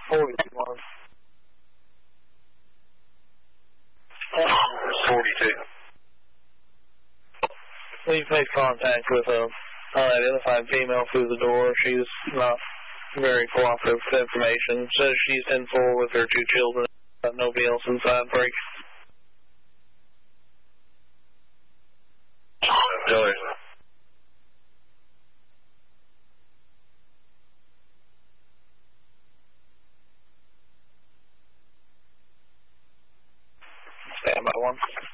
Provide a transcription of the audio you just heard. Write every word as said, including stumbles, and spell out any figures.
forty-one. forty-two. We've made contact with a unidentified female through the door. She's not very cooperative with information. Says she's in full with her two children. Got nobody else inside break. Joey. Stand by one.